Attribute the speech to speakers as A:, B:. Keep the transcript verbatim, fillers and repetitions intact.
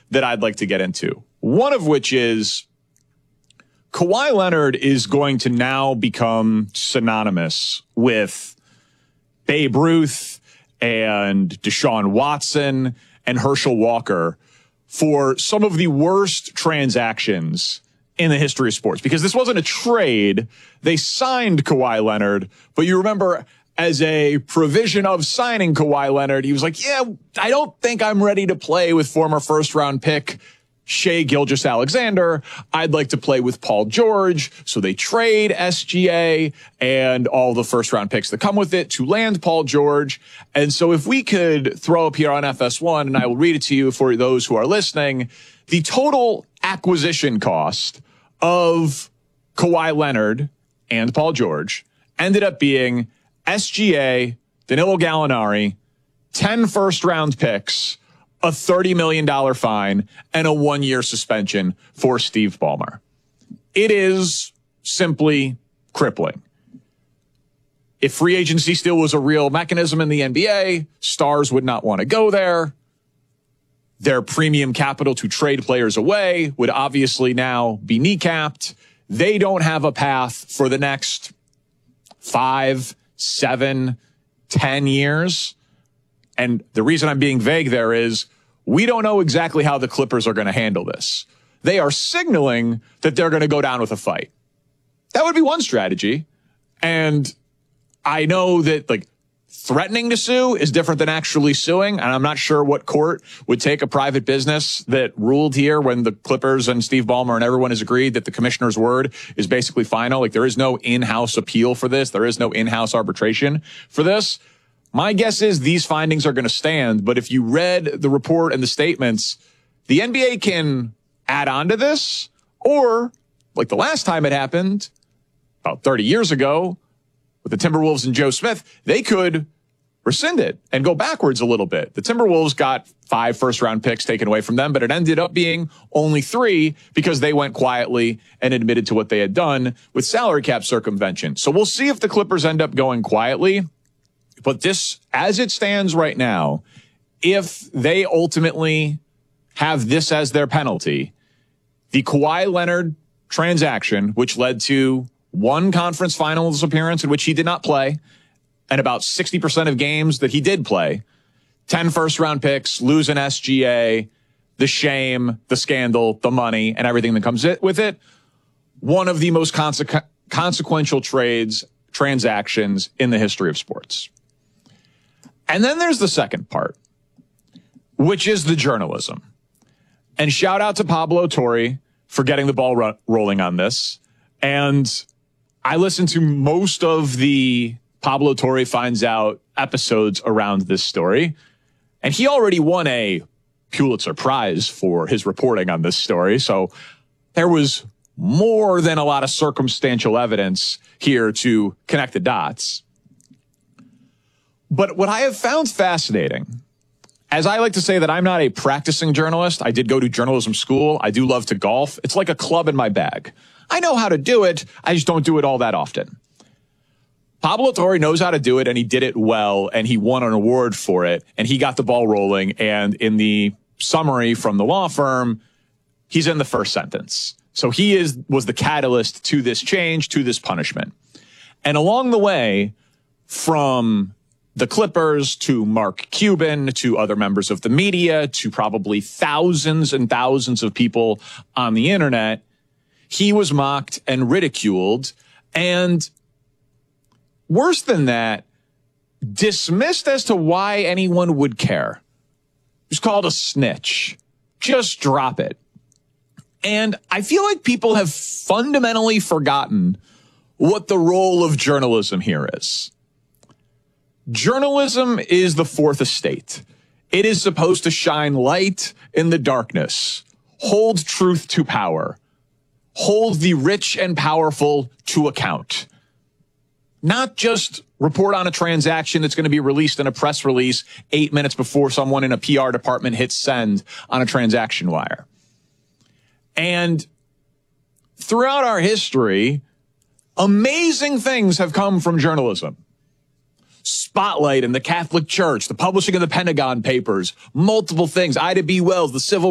A: that I'd like to get into. One of which is Kawhi Leonard is going to now become synonymous with Babe Ruth and Deshaun Watson and Herschel Walker for some of the worst transactions in the history of sports, because this wasn't a trade. They signed Kawhi Leonard, but you remember as a provision of signing Kawhi Leonard, he was like, yeah, I don't think I'm ready to play with former first round pick Shai Gilgeous-Alexander. I'd like to play with Paul George. So they trade S G A and all the first round picks that come with it to land Paul George. And so if we could throw up here on F S one, and I will read it to you for those who are listening, the total acquisition cost of Kawhi Leonard and Paul George ended up being S G A, Danilo Gallinari, ten first round picks, a thirty million dollars fine, and a one-year suspension for Steve Ballmer. It is simply crippling. If free agency still was a real mechanism in the N B A, stars would not want to go there. Their premium capital to trade players away would obviously now be kneecapped. They don't have a path for the next five, seven, ten years. And the reason I'm being vague there is we don't know exactly how the Clippers are going to handle this. They are signaling that they're going to go down with a fight. That would be one strategy. And I know that, like, threatening to sue is different than actually suing. And I'm not sure what court would take a private business that ruled here when the Clippers and Steve Ballmer and everyone has agreed that the commissioner's word is basically final. Like, there is no in-house appeal for this. There is no in-house arbitration for this. My guess is these findings are going to stand. But if you read the report and the statements, the N B A can add on to this, or like the last time it happened about thirty years ago with the Timberwolves and Joe Smith, they could rescind it and go backwards a little bit. The Timberwolves got five first round picks taken away from them, but it ended up being only three because they went quietly and admitted to what they had done with salary cap circumvention. So we'll see if the Clippers end up going quietly. But this, as it stands right now, if they ultimately have this as their penalty, the Kawhi Leonard transaction, which led to one conference finals appearance in which he did not play, and about sixty percent of games that he did play, ten first round picks, lose an S G A, the shame, the scandal, the money, and everything that comes with it. One of the most consequ- consequential trades, transactions in the history of sports. And then there's the second part, which is the journalism. And shout out to Pablo Torre for getting the ball ro- rolling on this. And I listened to most of the Pablo Torre Finds Out episodes around this story. And he already won a Pulitzer Prize for his reporting on this story. So there was more than a lot of circumstantial evidence here to connect the dots. But what I have found fascinating, as I like to say that I'm not a practicing journalist, I did go to journalism school. I do love to golf. It's like a club in my bag. I know how to do it. I just don't do it all that often. Pablo Torre knows how to do it, and he did it well, and he won an award for it, and he got the ball rolling. And in the summary from the law firm, he's in the first sentence. So he is was the catalyst to this change, to this punishment. And along the way, from the Clippers to Mark Cuban to other members of the media to probably thousands and thousands of people on the internet, he was mocked and ridiculed, and worse than that, dismissed as to why anyone would care. He was called a snitch. Just drop it. And I feel like people have fundamentally forgotten what the role of journalism here is. Journalism is the fourth estate. It is supposed to shine light in the darkness, hold truth to power, hold the rich and powerful to account. Not just report on a transaction that's going to be released in a press release eight minutes before someone in a P R department hits send on a transaction wire. And throughout our history, amazing things have come from journalism. Spotlight in the Catholic Church, the publishing of the Pentagon Papers, multiple things, Ida B. Wells, the Civil